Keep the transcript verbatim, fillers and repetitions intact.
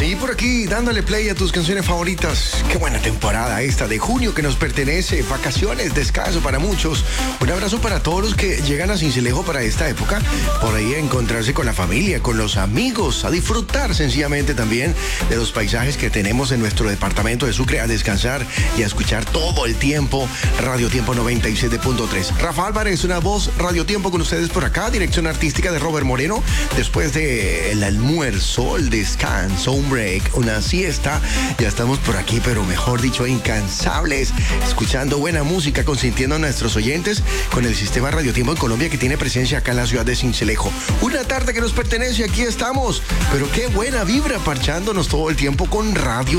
Sí, por aquí dándole play a tus canciones favoritas. Qué buena temporada esta de junio que nos pertenece. Vacaciones, descanso para muchos. Un abrazo para todos los que llegan a Sincelejo para esta época. Por ahí a encontrarse con la familia, con los amigos, a disfrutar sencillamente también de los paisajes que tenemos en nuestro departamento de Sucre, a descansar y a escuchar todo el tiempo Radio Tiempo noventa y siete punto tres. Rafa Álvarez, una voz Radio Tiempo con ustedes por acá. Dirección artística de Robert Moreno. Después del almuerzo, el descanso, un break, una siesta, ya estamos por aquí, pero mejor dicho, incansables, escuchando buena música, consintiendo a nuestros oyentes con el sistema Radio Tiempo en Colombia que tiene presencia acá en la ciudad de Sincelejo. Una tarde que nos pertenece, aquí estamos, pero qué buena vibra, parchándonos todo el tiempo con Radio